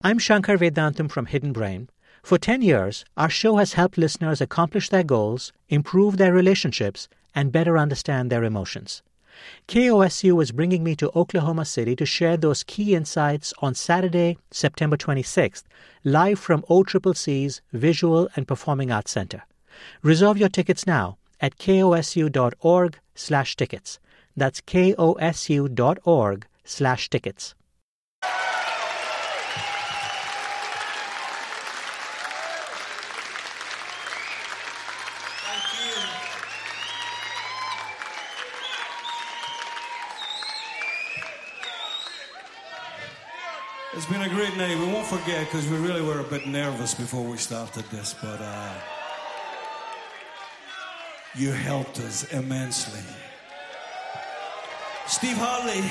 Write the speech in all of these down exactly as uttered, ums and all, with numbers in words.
I'm Shankar Vedantam from Hidden Brain. For ten years, our show has helped listeners accomplish their goals, improve their relationships, and better understand their emotions. K O S U is bringing me to Oklahoma City to share those key insights on Saturday, September twenty-sixth, live from O C C C's Visual and Performing Arts Center. Reserve your tickets now at kosu.org slash tickets. That's kosu.org slash tickets. It's been a great night. We won't forget because we really were a bit nervous before we started this, but uh, you helped us immensely. Steve Harley.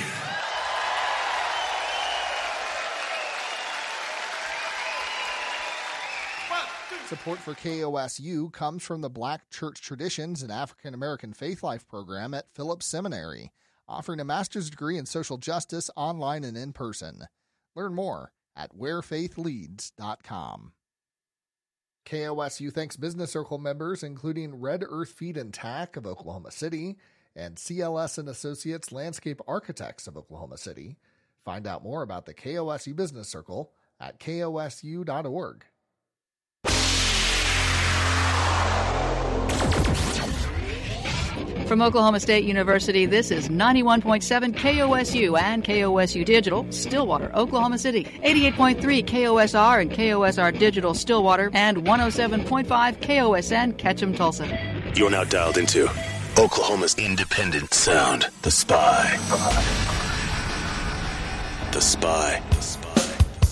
Support for K O S U comes from the Black Church Traditions and African American Faith Life program at Phillips Seminary, offering a master's degree in social justice online and in person. Learn more at where faith leads dot com. K O S U thanks Business Circle members, including Red Earth Feed and Tack of Oklahoma City and C L S and Associates Landscape Architects of Oklahoma City. Find out more about the K O S U Business Circle at K O S U dot org. From Oklahoma State University, this is ninety-one point seven K O S U and K O S U Digital, Stillwater, Oklahoma City. eighty-eight point three K O S R and K O S R Digital, Stillwater, and one oh seven point five K O S N, Ketchum, Tulsa. You're now dialed into Oklahoma's independent sound, The Spy. The Spy. The Spy.